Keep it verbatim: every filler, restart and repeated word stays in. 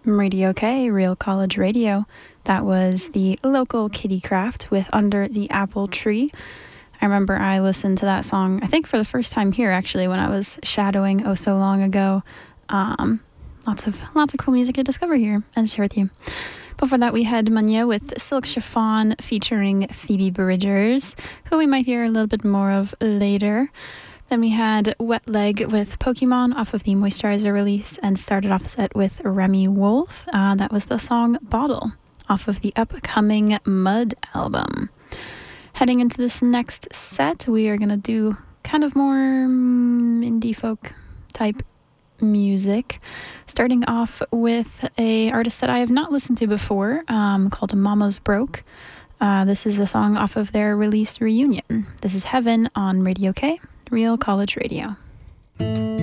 Radio K, Real College Radio. That was the local Kitty Craft with Under the Apple Tree. I remember I listened to that song, I think for the first time here actually, when I was shadowing oh so long ago. Um, lots of lots of cool music to discover here and share with you. Before that, we had Manya with Silk Chiffon featuring Phoebe Bridgers, who we might hear a little bit more of later. Then we had Wet Leg with Pokemon off of the Moisturizer release, and started off the set with Remy Wolf. Uh, that was the song Bottle off of the upcoming Mud album. Heading into this next set, we are going to do kind of more um, indie folk type music, starting off with a artist that I have not listened to before, um, called Mama's Broke. Uh, this is a song off of their release Reunion. This is Heaven on Radio K, Real College Radio.